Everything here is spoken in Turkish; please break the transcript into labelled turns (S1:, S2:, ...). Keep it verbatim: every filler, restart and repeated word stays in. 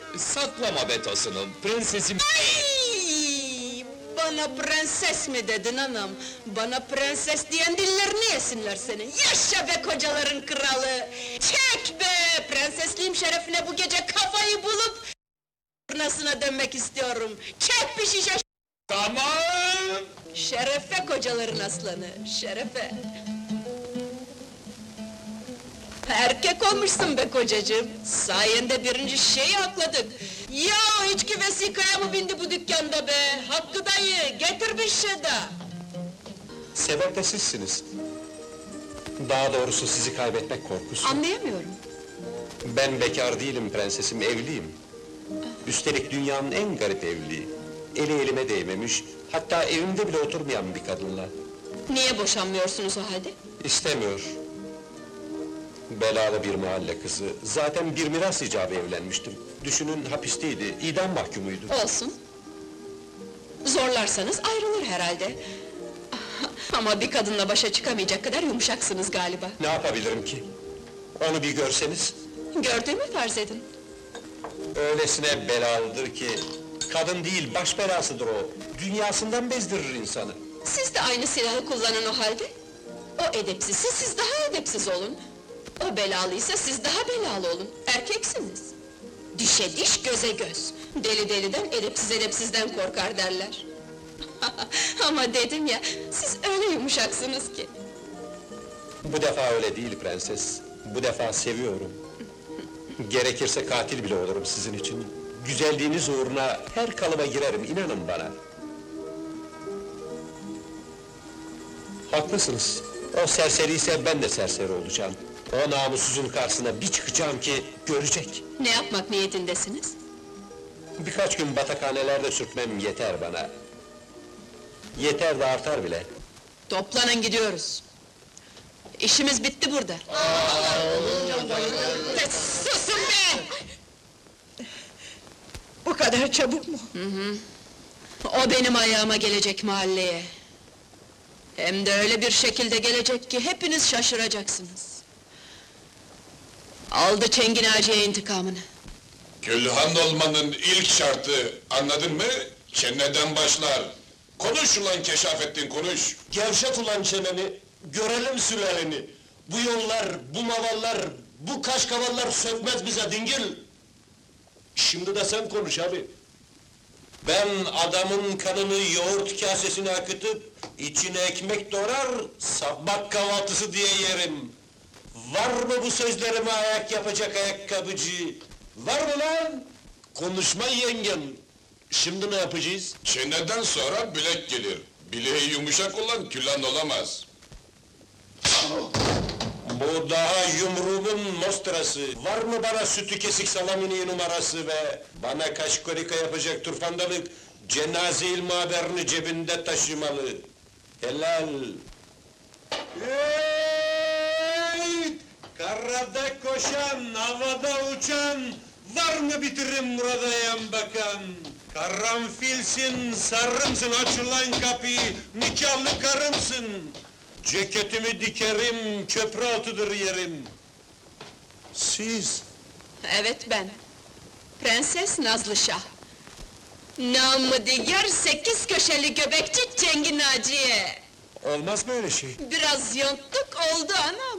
S1: Saklama Betos'unu, prensesim...
S2: Ay! Bana prenses mi dedin anam? Bana prenses diyen dillerini yesinler senin! Yaşa be kocaların kralı! Çek be! Prensesliğim şerefine bu gece kafayı bulup... ...nasına dönmek istiyorum! Çek bir şişe...
S1: Tamam!
S2: Şerefe kocaların aslanı, şerefe! Erkek olmuşsun be kocacığım! Sayende birinci şişeyi akladık! Ya içki vesikaya mı bindi bu dükkanda be? Hakkı dayı, getir bir şişe daha!
S3: Sebep de sizsiniz. Daha doğrusu sizi kaybetmek korkusu.
S2: Anlayamıyorum!
S3: Ben bekar değilim prensesim, evliyim. Üstelik dünyanın en garip evliliği. Eli elime değmemiş, hatta evimde bile oturmayan bir kadınla.
S2: Niye boşanmıyorsunuz o halde?
S3: İstemiyor. Belalı bir mahalle kızı, zaten bir miras icabı evlenmiştim. Düşünün hapisteydi, idam mahkumuydu.
S2: Olsun! Zorlarsanız ayrılır herhalde! Ama bir kadınla başa çıkamayacak kadar yumuşaksınız galiba!
S3: Ne yapabilirim ki? Onu bir görseniz,
S2: Gördüğümü farz edin!
S3: öylesine belalıdır ki... ...kadın değil, baş belasıdır o. Dünyasından bezdirir insanı.
S2: Siz de aynı silahı kullanın o halde! O edepsizse siz daha edepsiz olun! O belalıysa siz daha belalı olun, erkeksiniz! Dişe diş, göze göz! Deli deliden, edepsiz edepsizden korkar derler! Ama dedim ya, siz öyle yumuşaksınız ki!
S3: Bu defa öyle değil prenses, bu defa seviyorum. Gerekirse katil bile olurum sizin için. Güzelliğiniz uğruna her kalıba girerim, inanın bana. Haklısınız, o serseri ise ben de serseri olacağım. O namussuzun karşısına bir çıkacağım ki, görecek.
S2: Ne yapmak niyetindesiniz?
S3: Birkaç gün batakhanelerde sürtmem yeter bana. Yeter de artar bile.
S2: Toplanın gidiyoruz! İşimiz bitti burada! Susun be!
S4: Bu kadar çabuk mu?
S2: O benim ayağıma gelecek mahalleye! Hem de öyle bir şekilde gelecek ki hepiniz şaşıracaksınız! Aldı Çengin Ağacı'ya intikamını!
S5: Külhan olmanın ilk şartı, anladın mı? Çeneden başlar! Konuş ulan Keşafettin, konuş!
S3: Gevşet ulan çeneni, görelim sülaleni! Bu yollar, bu mavallar, bu kaşkavallar sökmez bize dingil! Şimdi de sen konuş abi! Ben adamın kanını yoğurt kasesine akıtıp, içine ekmek doğrar, sabah kahvaltısı diye yerim! Var mı bu sözlerime ayak yapacak ayakkabıcı? Var mı lan? Konuşma yengem! Şimdi ne yapacağız?
S5: Çeneden sonra bilek gelir. Bileği yumuşak olan Külhan olamaz.
S3: Bu daha yumruğumun mostrası! Var mı bana sütü kesik salamini numarası be? Bana kaşkolika yapacak turfandalık, cenaze-i maberini cebinde taşımalı! Helal! Hey! Karada koşan, havada uçan, var mı bitiririm burada yan bakan? Karanfilsin, sarımsın, aç ulan kapıyı, nikahlı karımsın! Ceketimi dikerim, köprü altıdır yerim! Siz?
S2: Evet ben! Prenses Nazlışah! Namı diğer sekiz köşeli göbekçi Çengin Ağacı'ya!
S3: Olmaz böyle şey!
S2: Biraz yonttuk oldu anam!